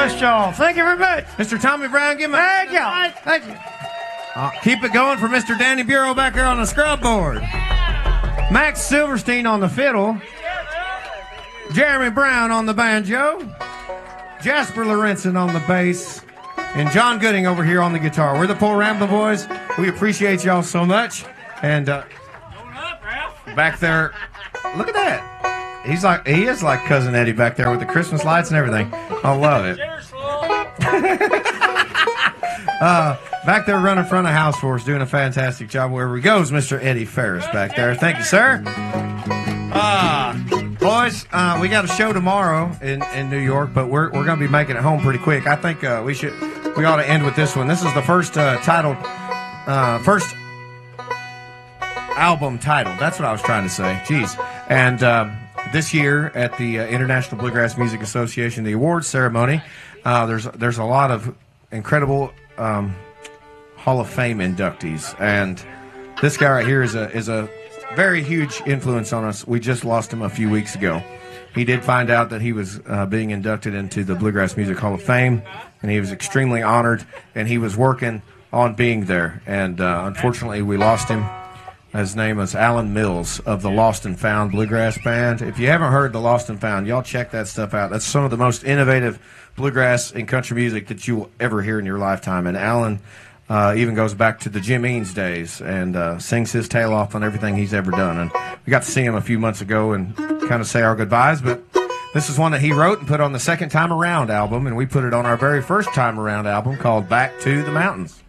bless y'all. Thank you very much. Mr. Tommy Brown, give him a Thank y'all. Thank you. keep it going for Mr. Danny Bureau back there on the scrub board. Max Silverstein on the fiddle. Jeremy Brown on the banjo. Jasper Lorenzen on the bass. And John Gooding over here on the guitar. We're the Poor Rambler Boys. We appreciate y'all so much. And back there, look at that. He is like Cousin Eddie back there with the Christmas lights and everything. I love it. Back there running front of house for us, doing a fantastic job wherever he goes, Mr. Eddie Ferris back there. Thank you, sir. Boys, we got a show tomorrow in New York, but we're going to be making it home pretty quick. I think we ought to end with this one. This is the first first album title. That's what I was trying to say. Jeez. And this year at the International Bluegrass Music Association, the awards ceremony, there's a lot of incredible Hall of Fame inductees, and this guy right here is a very huge influence on us. We just lost him a few weeks ago. He did find out that he was being inducted into the Bluegrass Music Hall of Fame, and he was extremely honored, and he was working on being there. And unfortunately, we lost him. His name is Alan Mills of the Lost and Found Bluegrass Band. If you haven't heard the Lost and Found, y'all check that stuff out. That's some of the most innovative bluegrass and country music that you will ever hear in your lifetime. And Alan even goes back to the Jim Eanes days and sings his tail off on everything he's ever done. And we got to see him a few months ago and kind of say our goodbyes. But this is one that he wrote and put on the Second Time Around album, and we put it on our very first Time Around album called Back to the Mountains.